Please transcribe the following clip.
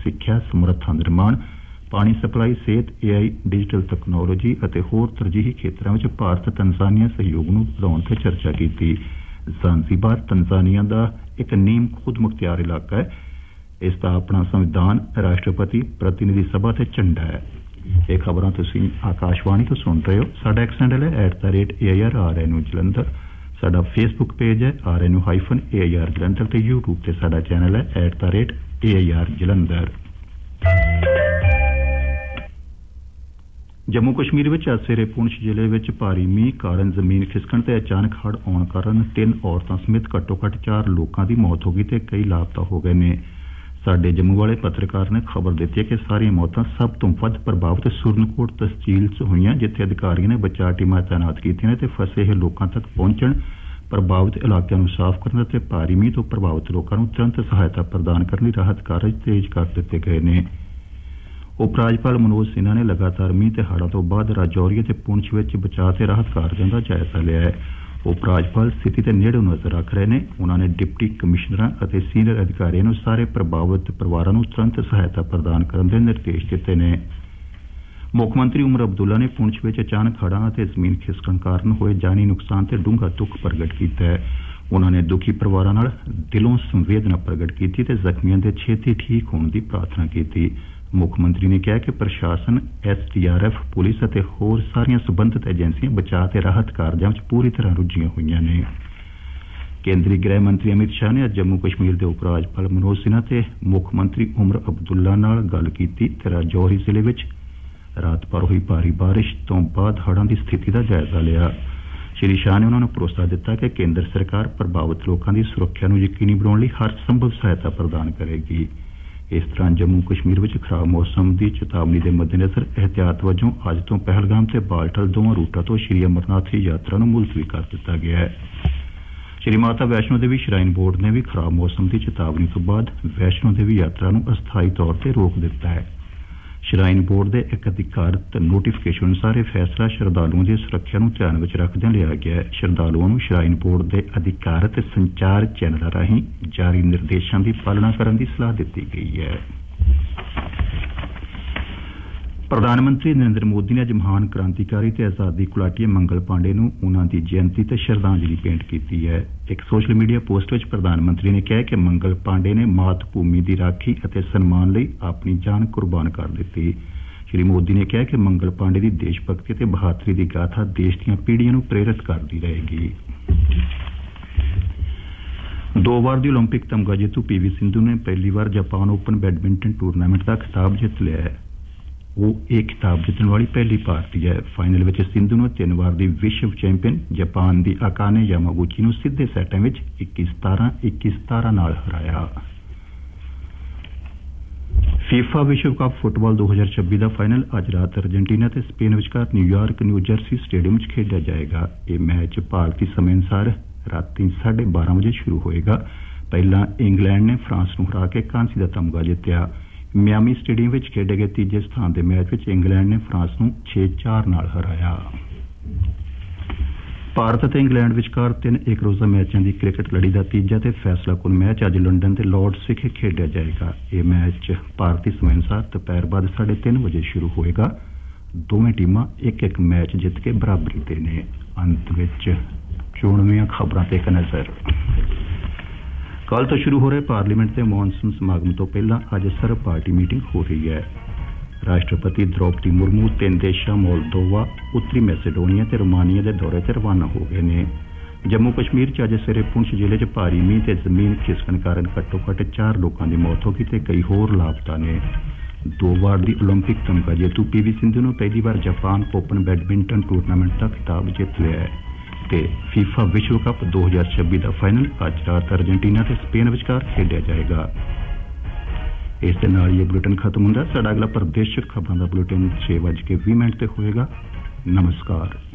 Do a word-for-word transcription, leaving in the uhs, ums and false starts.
ਸਿੱਖਿਆ ਸਮਰੱਥਾ ਨਿਰਮਾਣ ਪਾਣੀ ਸਪਲਾਈ ਸਿਹਤ ਏ ਆਈ ਡਿਜੀਟਲ ਤਕਨੋਲੋਜੀ ਅਤੇ ਹੋਰ ਤਰਜੀਹੀ ਖੇਤਰਾਂ ਵਿੱਚ ਭਾਰਤ ਤਨਜ਼ਾਨੀਆ ਸਹਿਯੋਗ ਨੂੰ ਵਧਾਉਣ ਤੇ ਚਰਚਾ ਕੀਤੀ। ਜ਼ਾਂਜ਼ੀਬਾਰ ਤਨਜ਼ਾਨੀਆ ਦਾ ਇੱਕ ਨੀਮ ਖੁਦ ਮੁਖਤਿਆਰ ਇਲਾਕਾ ਹੈ। ਇਸ ਦਾ ਆਪਣਾ ਸੰਵਿਧਾਨ ਰਾਸ਼ਟਰਪਤੀ ਪ੍ਰਤੀਨਿਧੀ ਸਭਾ ਤੇ ਝੰਡਾ ਹੈ। ਇਹ ਖਬਰਾਂ ਤੁਸੀਂ ਆਕਾਸ਼ਵਾਣੀ ਤੋਂ ਸੁਣ ਰਹੇ ਹੋ। ਸਾਡਾ ਐਕਸ ਹੈਂਡਲ ਹੈ at the rate A I R R N U Jalandhar. ਸਾਡਾ ਫੇਸਬੁੱਕ ਪੇਜ ਹੈ R N U hyphen A I R Jalandhar ਤੇ ਯੂਟਿਊਬ ਤੇ ਸਾਡਾ ਚੈਨਲ ਹੈ at the rate A I R Jalandhar. Jammu Kashmir ਵਿੱਚ ਅੱਜ ਸਵੇਰੇ ਪੁੰਛ ਜ਼ਿਲ੍ਹੇ ਵਿੱਚ ਭਾਰੀ ਮੀਂਹ ਕਾਰਨ ਜ਼ਮੀਨ ਖਿਸਕਣ ਤੇ ਅਚਾਨਕ ਹੜ੍ਹ ਆਉਣ ਕਾਰਨ ਤਿੰਨ ਔਰਤਾਂ ਸਮੇਤ ਘੱਟੋ ਘੱਟ ਚਾਰ ਲੋਕਾਂ ਦੀ ਮੌਤ ਹੋ ਗਈ ਤੇ ਕਈ ਲਾਪਤਾ ਹੋ ਗਏ ਨੇ। ਸਾਡੇ ਜੰਮੂ ਵਾਲੇ ਪੱਤਰਕਾਰ ਨੇ ਖਬਰ ਦਿੱਤੀ ਹੈ ਕਿ ਸਾਰੀਆਂ ਮੌਤਾਂ ਸਭ ਤੋਂ ਵੱਧ ਪ੍ਰਭਾਵਿਤ ਸੁਰਨਕੋਟ ਤਹਿਸੀਲ 'ਚ ਹੋਈਆਂ, ਜਿੱਥੇ ਅਧਿਕਾਰੀਆਂ ਨੇ ਬਚਾਅ ਟੀਮਾਂ ਤਾਇਨਾਤ ਕੀਤੀਆਂ ਨੇ ਤੇ ਫਸੇ ਇਹ ਲੋਕਾਂ ਤੱਕ ਪਹੁੰਚਣ, ਪ੍ਰਭਾਵਿਤ ਇਲਾਕਿਆਂ ਨੂੰ ਸਾਫ਼ ਕਰਨ ਅਤੇ ਭਾਰੀ ਮੀਂਹ ਤੋਂ ਪ੍ਰਭਾਵਿਤ ਲੋਕਾਂ ਨੂੰ ਤੁਰੰਤ ਸਹਾਇਤਾ ਪ੍ਰਦਾਨ ਕਰਨ ਲਈ ਰਾਹਤ ਕਾਰਜ ਤੇਜ਼ ਕਰ ਦਿੱਤੇ ਗਏ ਨੇ। ਉਪ ਰਾਜਪਾਲ ਮਨੋਜ ਸਿਨਹਾ ਨੇ ਲਗਾਤਾਰ ਮੀਂਹ ਤੇ ਹੜ੍ਹਾਂ ਤੋਂ ਬਾਅਦ ਰਾਜੌਰੀ ਅਤੇ ਪੁੰਛ ਵਿੱਚ ਬਚਾਅ ਤੇ ਰਾਹਤ ਕਾਰਜਾਂ ਦਾ ਜਾਇਜ਼ਾ ਲਿਆ ਹੈ। ਉਪ ਰਾਜਪਾਲ ਸਥਿਤੀ ਤੇ ਨੇੜੋਂ ਨਜ਼ਰ ਰੱਖ ਰਹੇ ਨੇ। ਉਹਨਾਂ ਨੇ ਡਿਪਟੀ ਕਮਿਸ਼ਨਰਾਂ ਅਤੇ ਸੀਨੀਅਰ ਅਧਿਕਾਰੀਆਂ ਨੂੰ ਸਾਰੇ ਪ੍ਰਭਾਵਿਤ ਪਰਿਵਾਰਾਂ ਨੂੰ ਤੁਰੰਤ ਸਹਾਇਤਾ ਪ੍ਰਦਾਨ ਕਰਨ ਦੇ ਨਿਰਦੇਸ਼ ਦਿੱਤੇ ਨੇ। ਮੁੱਖ ਮੰਤਰੀ ਉਮਰ ਅਬਦੁੱਲਾ ਨੇ ਪੁੰਛ ਵਿੱਚ ਅਚਾਨਕ ਹੜ੍ਹਾਂ ਅਤੇ ਜ਼ਮੀਨ ਖਿਸਕਣ ਕਾਰਨ ਹੋਏ ਜਾਨੀ ਨੁਕਸਾਨ ਤੇ ਡੂੰਘਾ ਦੁੱਖ ਪ੍ਰਗਟ ਕੀਤਾ ਹੈ। ਉਹਨਾਂ ਨੇ ਦੁਖੀ ਪਰਿਵਾਰਾਂ ਨਾਲ ਦਿਲੋਂ ਸੰਵੇਦਨਾ ਪ੍ਰਗਟ ਕੀਤੀ ਤੇ ਜ਼ਖਮੀਆਂ ਦੇ ਛੇਤੀ ਠੀਕ ਹੋਣ ਦੀ ਪ੍ਰਾਰਥਨਾ ਕੀਤੀ। ਮੁੱਖ ਮੰਤਰੀ ਨੇ ਕਿਹਾ ਕਿ ਪ੍ਰਸ਼ਾਸਨ, S D R F, police ਅਤੇ ਹੋਰ ਸਾਰੀਆਂ ਸਬੰਧਤ ਏਜੰਸੀਆਂ ਬਚਾਅ ਤੇ ਰਾਹਤ ਕਾਰਜਾਂ ਵਿੱਚ ਪੂਰੀ ਤਰ੍ਹਾਂ ਰੁੱਝੀਆਂ ਹੋਈਆਂ ਨੇ। ਕੇਂਦਰੀ ਗ੍ਰਹਿ ਮੰਤਰੀ ਅਮਿਤ ਸ਼ਾਹ ਨੇ ਅੱਜ ਜੰਮੂ ਕਸ਼ਮੀਰ ਦੇ ਉਪ ਰਾਜਪਾਲ ਮਨੋਜ ਸਿਨਹਾ ਤੇ ਮੁੱਖ ਮੰਤਰੀ ਉਮਰ ਅਬਦੁੱਲਾ ਨਾਲ ਗੱਲ ਕੀਤੀ ਤੇ ਰਾਜੌਰੀ ਜ਼ਿਲ੍ਹੇ ਵਿੱਚ ਰਾਤ ਭਰ ਹੋਈ ਭਾਰੀ ਬਾਰਿਸ਼ ਤੋਂ ਬਾਅਦ ਹੜ੍ਹਾਂ ਦੀ ਸਥਿਤੀ ਦਾ ਜਾਇਜ਼ਾ ਲਿਆ। ਸ਼੍ਰੀ ਸ਼ਾਹ ਨੇ ਉਹਨਾਂ ਨੂੰ ਭਰੋਸਾ ਦਿੱਤਾ ਕਿ ਕੇਂਦਰ ਸਰਕਾਰ ਪ੍ਰਭਾਵਿਤ ਲੋਕਾਂ ਦੀ ਸੁਰੱਖਿਆ ਨੂੰ ਯਕੀਨੀ ਬਣਾਉਣ ਲਈ ਹਰ ਸੰਭਵ ਸਹਾਇਤਾ ਪ੍ਰਦਾਨ ਕਰੇਗੀ। ਇਸ ਤਰ੍ਹਾਂ ਜੰਮੂ ਕਸ਼ਮੀਰ ਵਿੱਚ ਖਰਾਬ ਮੌਸਮ ਦੀ ਚੇਤਾਵਨੀ ਦੇ ਮੱਦੇਨਜ਼ਰ ਇਹਤਿਆਤ ਵਜੋਂ ਅੱਜ ਤੋਂ ਪਹਿਲਗਾਮ ਤੇ ਬਾਲਟਲ ਦੋਵਾਂ ਰੂਟਾਂ ਤੋਂ ਸ਼੍ਰੀ ਅਮਰਨਾਥ ਦੀ ਯਾਤਰਾ ਨੂੰ ਮੁਲਤਵੀ ਕਰ ਦਿੱਤਾ ਗਿਆ ਹੈ। ਸ਼੍ਰੀ ਮਾਤਾ ਵੈਸ਼ਨੋ ਦੇਵੀ ਸ਼ਰਾਈਨ ਬੋਰਡ ਨੇ ਵੀ ਖਰਾਬ ਮੌਸਮ ਦੀ ਚੇਤਾਵਨੀ ਤੋਂ ਬਾਅਦ ਵੈਸ਼ਨੋ ਦੇਵੀ ਯਾਤਰਾ ਨੂੰ ਅਸਥਾਈ ਤੌਰ ਤੇ ਰੋਕ ਦਿੱਤਾ ਹੈ। ਸ਼ਰਾਈਨ ਬੋਰਡ ਦੇ ਇੱਕ ਅਧਿਕਾਰਤ ਨੋਟੀਫਿਕੇਸ਼ਨ ਅਨੁਸਾਰ ਇਹ ਫੈਸਲਾ ਸ਼ਰਧਾਲੂਆਂ ਦੀ ਸੁਰੱਖਿਆ ਨੂੰ ਧਿਆਨ ਵਿੱਚ ਰੱਖਦਿਆਂ ਲਿਆ ਗਿਆ ਹੈ। ਸ਼ਰਧਾਲੂਆਂ ਨੂੰ ਸ਼ਰਾਈਨ ਬੋਰਡ ਦੇ ਅਧਿਕਾਰਤ ਸੰਚਾਰ ਚੈਨਲਾਂ ਰਾਹੀਂ ਜਾਰੀ ਨਿਰਦੇਸ਼ਾਂ ਦੀ ਪਾਲਣਾ ਕਰਨ ਦੀ ਸਲਾਹ ਦਿੱਤੀ ਗਈ ਹੈ। ਪ੍ਰਧਾਨ ਮੰਤਰੀ ਨਰਿੰਦਰ ਮੋਦੀ ਨੇ ਅੱਜ ਮਹਾਨ ਕ੍ਰਾਂਤੀਕਾਰੀ ਤੇ ਆਜ਼ਾਦੀ ਘੁਲਾਟੀਏ ਮੰਗਲ ਪਾਂਡੇ ਨੂੰ ਉਹਨਾਂ ਦੀ ਜਯੰਤੀ ਤੇ ਸ਼ਰਧਾਂਜਲੀ ਭੇਂਟ ਕੀਤੀ ਹੈ। ਇੱਕ ਸੋਸ਼ਲ ਮੀਡੀਆ ਪੋਸਟ ਵਿੱਚ ਪ੍ਰਧਾਨ ਮੰਤਰੀ ਨੇ ਕਿਹਾ ਕਿ ਮੰਗਲ ਪਾਂਡੇ ਨੇ ਮਾਤ ਭੂਮੀ ਦੀ ਰਾਖੀ ਅਤੇ ਸਨਮਾਨ ਲਈ ਆਪਣੀ ਜਾਨ ਕੁਰਬਾਨ ਕਰ ਦਿੱਤੀ। ਸ਼੍ਰੀ ਮੋਦੀ ਨੇ ਕਿਹਾ ਕਿ ਮੰਗਲ ਪਾਂਡੇ ਦੀ ਦੇਸ਼ ਭਗਤੀ ਤੇ ਬਹਾਦਰੀ ਦੀ ਗਾਥਾ ਦੇਸ਼ ਦੀਆਂ ਪੀੜ੍ਹੀਆਂ ਨੂੰ ਪ੍ਰੇਰਿਤ ਕਰਦੀ ਰਹੇਗੀ। ਦੋ ਵਾਰ ਦੀ ਓਲੰਪਿਕ ਤਮਗਾ ਜੇਤੂ ਪੀ ਵੀ ਸਿੰਧੂ ਨੇ ਪਹਿਲੀ ਵਾਰ ਜਾਪਾਨ ਓਪਨ ਬੈਡਮਿੰਟਨ ਟੂਰਨਾਮੈਂਟ ਦਾ ਖਿਤਾਬ ਜਿੱਤ ਲਿਆ ਹੈ। ਉਹ ਇਹ ਖਿਤਾਬ ਜਿੱਤਣ ਵਾਲੀ ਪਹਿਲੀ ਭਾਰਤੀ ਹੈ। ਫਾਈਨਲ ਵਿੱਚ ਸਿੰਧੂ ਨੂੰ ਤਿੰਨ ਵਾਰ ਦੀ ਵਿਸ਼ਵ ਚੈਂਪੀਅਨ ਜਾਪਾਨ ਦੀ ਅਕਾਨੇ ਯਾਮਾਗੂਚੀ ਨੂੰ ਸਿੱਧੇ ਸੈਟਾਂ ਵਿੱਚ ਇੱਕੀ ਸਤਾਰਾਂ ਇੱਕੀ ਸਤਾਰਾਂ ਨਾਲ ਹਰਾਇਆ। ਫੀਫਾ ਵਿਸ਼ਵ ਕੱਪ ਫੁੱਟਬਾਲ ਦੋ ਹਜ਼ਾਰ ਛੱਬੀ ਦਾ ਫਾਈਨਲ ਅੱਜ ਰਾਤ ਅਰਜਨਟੀਨਾ ਤੇ ਸਪੇਨ ਵਿਚਕਾਰ ਨਿਊਯਾਰਕ ਨਿਊ ਜਰਸੀ ਸਟੇਡੀਅਮ ਵਿੱਚ ਖੇਡਿਆ ਜਾਏਗਾ। ਇਹ ਮੈਚ ਭਾਰਤੀ ਸਮੇਂ ਅਨੁਸਾਰ ਰਾਤੀ ਸਾਢੇ ਬਾਰਾਂ ਵਜੇ ਸ਼ੁਰੂ ਹੋਏਗਾ। ਪਹਿਲਾਂ ਇੰਗਲੈਂਡ ਨੇ ਫਰਾਂਸ ਨੂੰ ਹਰਾ ਕੇ ਕਾਂਸੀ ਦਾ ਤਮਗਾ ਜਿੱਤਿਆ। ਮਿਆਮੀ ਸਟੇਡੀਅਮ ਵਿੱਚ ਖੇਡੇ ਗਏ ਤੀਜੇ ਸਥਾਨ ਦੇ ਮੈਚ ਵਿੱਚ ਇੰਗਲੈਂਡ ਨੇ ਫਰਾਂਸ ਨੂੰ ਛੇ ਚਾਰ ਨਾਲ ਹਰਾਇਆ। ਭਾਰਤ ਅਤੇ ਇੰਗਲੈਂਡ ਵਿਚਕਾਰ ਤਿੰਨ ਇੱਕ ਰੋਜ਼ਾ ਮੈਚਾਂ ਦੀ ਕ੍ਰਿਕਟ ਲੜੀ ਦਾ ਤੀਜਾ ਤੇ ਫੈਸਲਾਕੁਨ ਮੈਚ ਅੱਜ ਲੰਡਨ ਦੇ ਲਾਰਡਸ ਵਿਖੇ ਖੇਡਿਆ ਜਾਏਗਾ। ਇਹ ਮੈਚ ਭਾਰਤੀ ਸਮੇਂ ਅਨੁਸਾਰ ਦੁਪਹਿਰ ਬਾਅਦ ਸਾਢੇ ਤਿੰਨ ਵਜੇ ਸ਼ੁਰੂ ਹੋਏਗਾ। ਦੋਵੇਂ ਟੀਮਾਂ ਇੱਕ ਇੱਕ ਮੈਚ ਜਿੱਤ ਕੇ ਬਰਾਬਰੀ ਤੇ ਨੇ। ਅੰਤ ਵਿੱਚ ਚੋਣਵੀਆਂ ਖਬਰਾਂ ਤੇ ਇੱਕ ਨਜ਼ਰ। ਕੱਲ ਤੋਂ ਸ਼ੁਰੂ ਹੋ ਰਹੇ ਪਾਰਲੀਮੈਂਟ ਦੇ ਮੌਨਸੂਨ ਸਮਾਗਮ ਤੋਂ ਪਹਿਲਾਂ ਅੱਜ ਸਰਬ ਪਾਰਟੀ ਮੀਟਿੰਗ ਹੋ ਰਹੀ ਹੈ। ਰਾਸ਼ਟਰਪਤੀ ਦ੍ਰੌਪਦੀ ਮੁਰਮੂ ਤਿੰਨ ਦੇਸ਼ਾਂ ਮੋਲਦੋਵਾ, ਉੱਤਰੀ ਮੈਸੇਡੋਨੀਆ ਤੇ ਰੋਮਾਨੀਆ ਦੇ ਦੌਰੇ ਤੇ ਰਵਾਨਾ ਹੋ ਗਏ ਨੇ। ਜੰਮੂ ਕਸ਼ਮੀਰ 'ਚ ਅੱਜ ਸਵੇਰੇ ਪੁੰਛ ਜ਼ਿਲ੍ਹੇ 'ਚ ਭਾਰੀ ਮੀਂਹ ਤੇ ਜ਼ਮੀਨ ਖਿਸਕਣ ਕਾਰਨ ਘੱਟੋ ਘੱਟ ਚਾਰ ਲੋਕਾਂ ਦੀ ਮੌਤ ਹੋ ਗਈ ਤੇ ਕਈ ਹੋਰ ਲਾਪਤਾ ਨੇ। ਦੋ ਵਾਰ ਦੀ ਓਲੰਪਿਕ ਤਮਗਾ ਜੇਤੂ ਪੀ ਵੀ ਸਿੰਧੂ ਨੂੰ ਪਹਿਲੀ ਵਾਰ ਜਾਪਾਨ ਓਪਨ ਬੈਡਮਿੰਟਨ ਟੂਰਨਾਮੈਂਟ ਦਾ ਖਿਤਾਬ ਜਿੱਤ ਲਿਆ ਹੈ ਤੇ ਫੀਫਾ ਵਿਸ਼ਵ ਕੱਪ ਦੋ ਹਜ਼ਾਰ ਛੱਬੀ ਦਾ ਫਾਈਨਲ ਅੱਜ ਰਾਤ ਅਰਜਨਟੀਨਾ ਤੇ ਸਪੇਨ ਵਿਚਕਾਰ ਖੇਡਿਆ ਜਾਏਗਾ। ਇਸ ਦੇ ਨਾਲ ਇਹ ਬੁਲੇਟਿਨ ਖਤਮ ਹੁੰਦਾ। ਸਾਡਾ ਅਗਲਾ ਪ੍ਰਦੇਸ਼ਕ ਖਬਰਾਂ ਦਾ ਬੁਲੇਟਿਨ ਛੇ ਵੱਜ ਕੇ ਵੀਹ ਮਿੰਟ ਤੇ ਹੋਏਗਾ। ਨਮਸਕਾਰ।